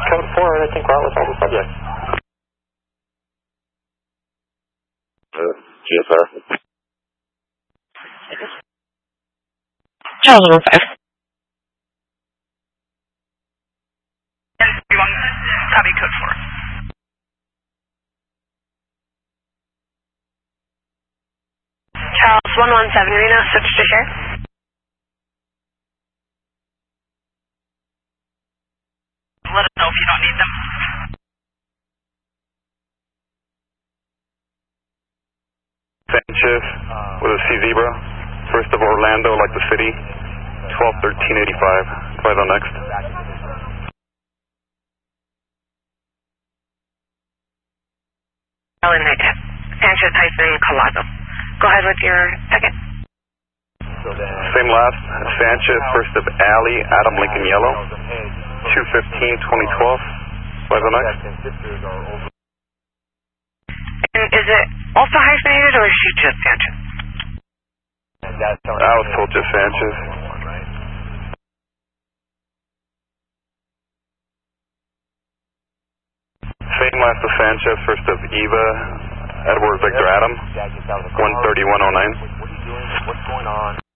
Code 4, I think we're out with all the subjects. GSR. Charles 115. Copy code 4. Charles 117, Reno, switch to share. Let us know if you don't need them. Sanchez with a C Zebra, first of Orlando, like the city, 121385. Advise on next. Sanchez hyphen Colazo. Go ahead with your second. Same last, Sanchez, first of Alley, Adam Lincoln Yellow, 215-2012. Advise on next. And is it also hyphenated or is she just Sanchez? I was told just Sanchez. Same last of Sanchez, first of Eva, Edward Victor Adam, 13109. What's going on?